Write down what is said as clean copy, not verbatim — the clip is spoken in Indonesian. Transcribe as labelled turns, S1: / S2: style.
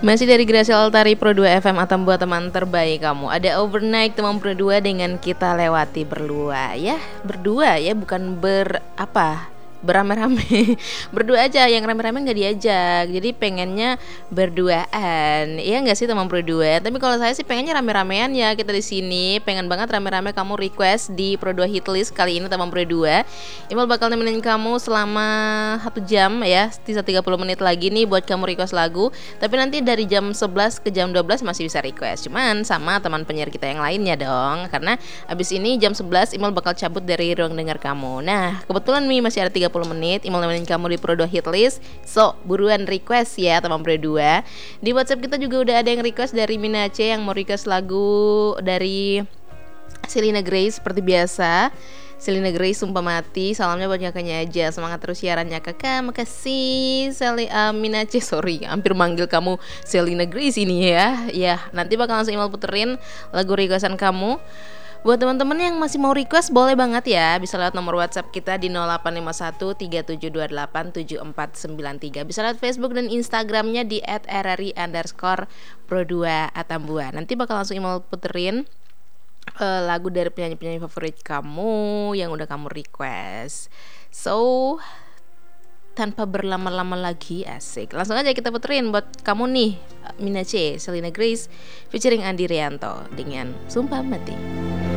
S1: Masih dari Gracia Altari Pro 2 FM atau buat teman terbaik kamu. Ada Overnight teman Pro 2 dengan kita lewati berdua ya. Berdua ya, bukan beramai-ramai. Berdua aja, yang rame-rame nggak diajak. Jadi pengennya berduaan. Iya nggak sih teman Pro 2? Tapi kalau saya sih pengennya rame-ramean ya. Kita di sini pengen banget rame-rame kamu request di Pro 2 Hitlist kali ini teman Pro 2. Imal bakal nemenin kamu selama 1 jam ya. Sisa 30 menit lagi nih buat kamu request lagu. Tapi nanti dari jam 11 ke jam 12 masih bisa request. Cuman sama teman penyiar kita yang lainnya dong. Karena abis ini jam 11 Imal bakal cabut dari ruang dengar kamu. Nah, kebetulan nih masih ada 30 menit Imal nemenin kamu di Pro 2 Hitlist. So, buruan request ya teman Pro 2. Di WhatsApp kita juga udah ada yang request dari Mina C yang mau request lagu dari Selena Grace seperti biasa. Selena Grace Sumpah Mati. Salamnya buat kakaknya aja. Semangat terus siarannya kakak. Makasih Mina C. Sorry, hampir manggil kamu Selena Grace ini ya. Ya, nanti bakal langsung Imal puterin lagu requestan kamu. Buat teman-teman yang masih mau request boleh banget ya. Bisa lewat nomor WhatsApp kita di 0851 3728 7493. Bisa lewat Facebook dan Instagramnya di @rri_pro2 Atambua. Nanti bakal langsung Imal puterin lagu dari penyanyi-penyanyi favorit kamu yang udah kamu request. So, tanpa berlama-lama lagi, asik, langsung aja kita puterin buat kamu nih, Mina C, Selena Grace featuring Andi Rianto dengan Sumpah Mati.